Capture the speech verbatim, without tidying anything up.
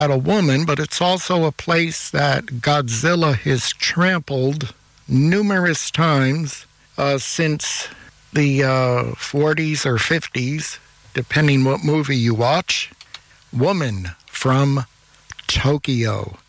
a woman, but it's also a place that Godzilla has trampled numerous times uh, since the uh, forties or fifties, depending what movie you watch. Woman from Tokyo.